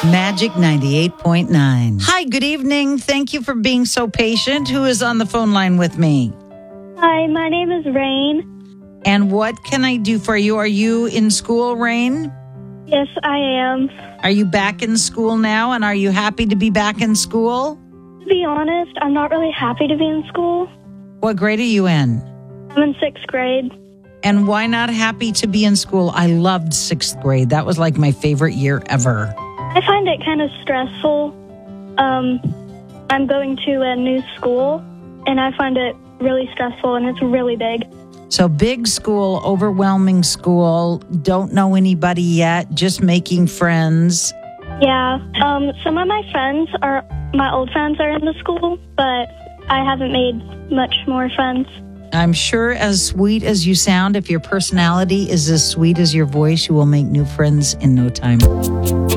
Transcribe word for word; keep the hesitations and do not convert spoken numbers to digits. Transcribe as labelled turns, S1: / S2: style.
S1: Magic ninety-eight point nine. Hi, good evening. Thank you for being so patient. Who is on the phone line with me?
S2: Hi, my name is Rain.
S1: And what can I do for you? Are you in school, Rain?
S2: Yes, I am.
S1: Are you back in school now, and are you happy to be back in school?
S2: To be honest, I'm not really happy to be in school.
S1: What grade are you in?
S2: I'm in sixth grade.
S1: And why not happy to be in school? I loved sixth grade. That was like my favorite year ever.
S2: I find it kind of stressful. Um, I'm going to a new school, and I find it really stressful, and it's really big.
S1: So big school, overwhelming school, don't know anybody yet, just making friends.
S2: Yeah. Um, some of my friends are, my old friends are in the school, but I haven't made much more friends.
S1: I'm sure as sweet as you sound, if your personality is as sweet as your voice, you will make new friends in no time.